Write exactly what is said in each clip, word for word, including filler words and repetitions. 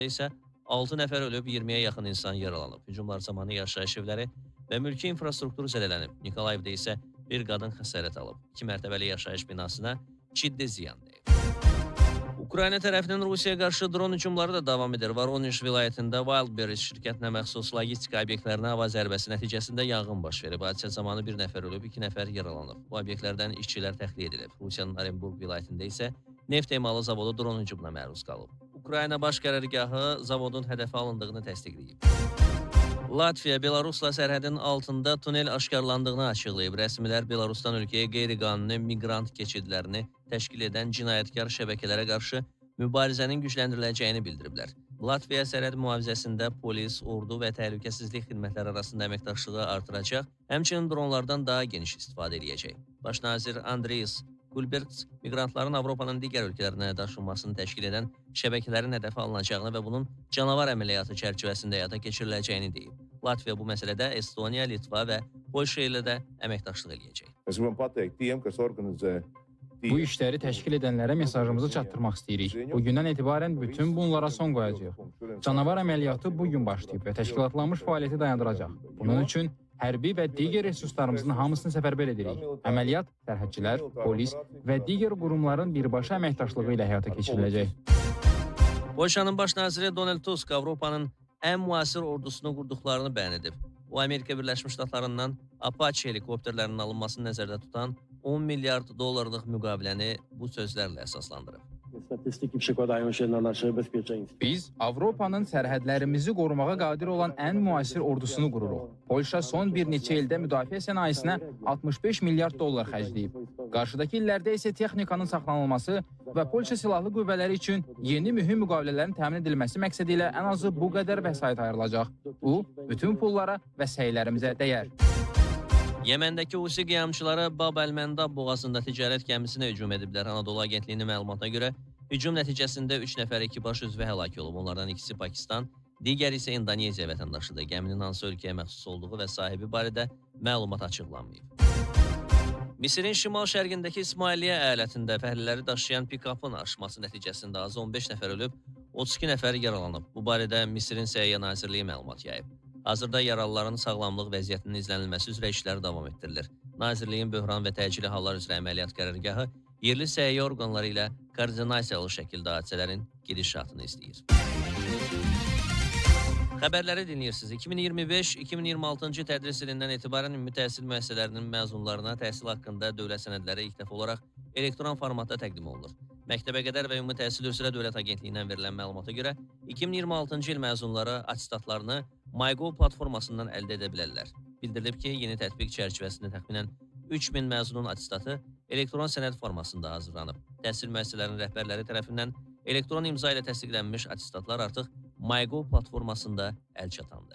isə altı nəfər ölüb, iyirmiyə yaxın insan yaralanıb. Hücumlar zamanı yaşayış evləri və mülki infrastruktur zədələnib. Nikolayevdə isə bir qadın xəsarət alıb. İki mərtəbəli yaşayış binasına ciddi ziyan dəyib. Ukrayna tərəfinin Rusiyaya qarşı dron hücumları da davam edir. Voronezh vilayətində Wildberries şirkətinə məxsus logistika obyektlərinə hava zərbəsi nəticəsində yanğın baş verib. Hadisə zamanı bir nəfər ölüb, iki nəfər yaralanıb. Bu obyektlərdən işçilər təxliyə edilib. Rusiyanın Orenburg vilayətində isə neft emalı zavodu dron hücumuna məruz qalıb. Ukrayna baş qərargahı zavodun hədəfə alındığını təsdiqləyib. Latviya Belarusla sərhədin altında tunel aşkarlandığını açıqlayıb. Rəsmilər Belarusdan ölkəyə qeyri-qanuni miqrant keçidlərini təşkil edən cinayətkar şəbəkələrə qarşı mübarizənin gücləndiriləcəyini bildiriblər. Latviya sərhəd mühafizəsində polis, ordu və təhlükəsizlik xidmətləri arasında əməkdaşlığı artıracaq, həmçinin dronlardan daha geniş istifadə edəcək. Baş nazir Andreyas Gulberts miqrantların Avropanın digər ölkələrinə daşınmasını təşkil edən şəbəkələrin hədəfə alınacağını və bunun canavar əməliyyatı çərçivəsində həyata keçiriləcəyini deyib. Latviya bu məsələdə Estoniya, Litva və Polşa ilə də əməkdaşlıq edəcək. Bu işləri təşkil edənlərə mesajımızı çatdırmaq istəyirik. Bugündən etibarən bütün bunlara son qoyacağıq. Canavar əməliyyatı bugün başlayıb və təşkilatlanmış fəaliyyəti dayandıracaq. Bunun üçün hərbi və digər resurslarımızın hamısını səfərbər edirik. Əməliyyat sərhədçilər, polis və digər qurumların birbaşa əməkdaşlığı ilə həyata keçiriləcək. Polşanın baş naziri Donald Tusk Avropanın ən müasir ordusunu qurduqlarını bəyan edib. O, Amerika Birləşmiş Ştatlarından Apache helikopterlərinin alınmasını nəzərdə tutan on milyard dollarlıq müqaviləni bu sözlərlə əsaslandırıb. Biz Avropanın sərhədlərimizi qorumağa qadir olan ən müasir ordusunu qururuq. Polşa son bir neçə ildə müdafiə sənayesinə altmış beş milyard dollar xərcləyib. Qarşıdakı illərdə isə texnikanın saxlanılması və Polşa silahlı qüvvələri üçün yeni mühüm müqavilələrin təmin edilməsi məqsədi ilə ən azı bu qədər vəsait ayrılacaq. Bu, bütün pullara və səylərimizə dəyər. Yeməndəki Husi qiyamçıları Bab əl-Məndab boğazında ticarət gəmisinə hücum ediblər. Anadolu Agentliyinin məlumatına görə hücum nəticəsində üç nəfər ekipaj üzvü həlak olub. Onlardan ikisi Pakistan, digəri isə İndoneziya vətəndaşıdır. Gəminin hansı ölkəyə məxsus olduğu və sahibi barədə məlumat açıqlanmayıb. Misirin şimal-şərqindəki İsmailiyyə əyalətində fəhlələri daşıyan pikapın aşması nəticəsində azı on beş nəfər ölüb, otuz iki nəfər yaralanıb. Bu barədə Misirin Səhiyyə Nazirliyi məlumat yayıb. Hazırda yaralıların sağlamlıq vəziyyətinin izlənilməsi üzrə işlər davam etdirilir. Nazirliyin böhran və təcili hallar üzrə əməliyyat qərargahı yerli səhiyyə orqanları ilə koordinasiyalı şəkildə hadisələrin gedişatını izləyir. Xəbərləri dinləyirsiniz. iki min iyirmi beş iki min iyirmi altıncı tədris ilindən etibarən ümumi təhsil müəssisələrinin məzunlarına təhsil haqqında dövlət sənədləri ilk dəfə olaraq elektron formatda təqdim olunur. Məktəbə qədər və ümumi təhsil üzrə Dövlət Agentliyindən verilən məlumata görə iki min iyirmi altıncı il məzunları atestatlarını MyGov platformasından əldə edə bilərlər. Bildirilib ki, yeni tətbiq çərçivəsində təxminən üç min məzunun atestatı elektron sənəd formasında hazırlanıb. Təhsil müəssisələrinin rəhbərləri tərəfindən elektron imza ilə təsdiqlənmiş atestatlar artıq MyGov platformasında əl çatandır.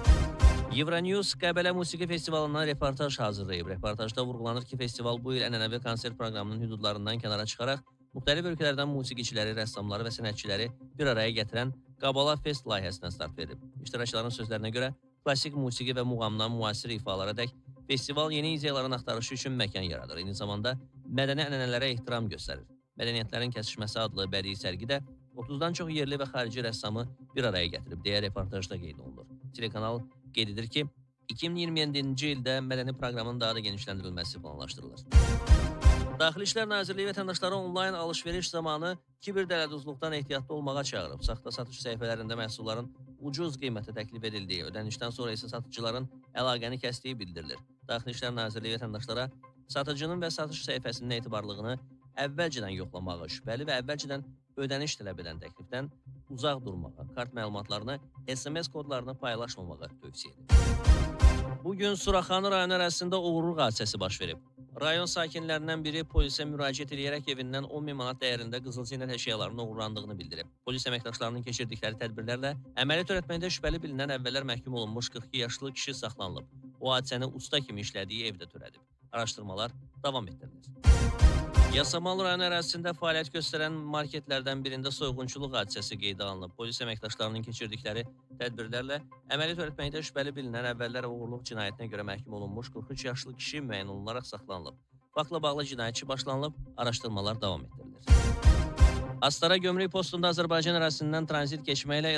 Euronews Qəbələ Musiqi Festivalından reportaj hazırlayıb. Reportajda vurğulanır ki, festival bu il ənənəvi konsert proqramının hüdudlarından kənara çıxaraq müxtəlif ölkələrdən musiqiçiləri, rəssamları və sənətçiləri bir araya gətirən Qabala Fest layihəsinə start verib. İştirakçıların sözlərinə görə klassik musiqi və muğamdan müasir ifalara dək festival yeni ideyaların axtarışı üçün məkan yaradır. Eyni zamanda mədəni ənənələrə ehtiram göstərir. Mədəniyyətlərin kəsişməsi adlı bədii sərgidə otuzdan çox yerli və xarici rəssamı bir araya gətirib, deyə reportajda qeyd olunur. Telekanal qeyd edir ki, iki min iyirmi yeddinci ildə mədəni proqramın daha da genişləndirilməsi planlaşdırılır. Daxili İşlər Nazirliyi vətəndaşları onlayn alış-veriş zamanı kiberdələduzluqdan ehtiyatlı olmağa çağırıb. Saxta satış səhifələrində məhsulların ucuz qiymətə təklif edildiyi, ödənişdən sonra isə satıcıların əlaqəni kəsdiyi bildirilir. Daxili İşlər Nazirliyi vətəndaşlara satıcının və satış səhifəsinin etibarlılığını əvvəlcədən yoxlamağı, şübhəli və əvvəlcədən ödəniş tələb edən təklifdən uzaq durmağa, kart məlumatlarını, S M S kodlarını paylaşmamağa tövsiyə edir. Bugün Suraxanı rayon ərazisində oğurluq hadisəsi baş verib. Rayon sakinlərindən biri polisə müraciət edərək evindən on min manat dəyərində qızıl zinət əşyalarının oğurlandığını bildirib. Polis əməkdaşlarının keçirdikləri tədbirlərlə əməli törətməkdə şübhəli bilinən əvvəllər məhkum olunmuş qırx iki yaşlı kişi saxlanılıb. O hadisəni usta kimi işlədiyi evdə törədib. Araşdırmalar davam etdirilir. Yasamal rayon ərazisində fəaliyyət göstərən marketlərdən birində soyğunçuluq hadisəsi qeydə alınıb. Polis əməkdaşlarının keçirdikləri tədbirlərlə əməli törətməkdə şübhəli bilinən əvvəllər oğurluq cinayətinə görə məhkum olunmuş qırx üç yaşlı kişi müəyyən olunaraq saxlanılıb. Faktla bağlı cinayətçi başlanılıb, araşdırmalar davam etdirilir. Astara gömrük postunda Azərbaycan ərazisindən tranzit keçməklə